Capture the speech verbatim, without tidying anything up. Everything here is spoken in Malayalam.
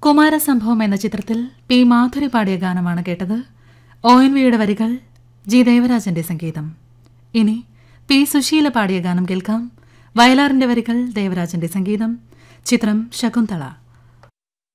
കുമാരസംഭവം എന്ന ചിത്രത്തിൽ പി മാധുരി പാടിയ ഗാനമാണ് കേട്ടത്. ഒ എൻ വിയുടെ വരികൾ, ജി ദേവരാജന്റെ സംഗീതം. ഇനി പി സുശീല പാടിയ ഗാനം കേൾക്കാം. വയലാറിന്റെ വരികൾ, ദേവരാജന്റെ സംഗീതം. ചിത്രം ശകുന്തള.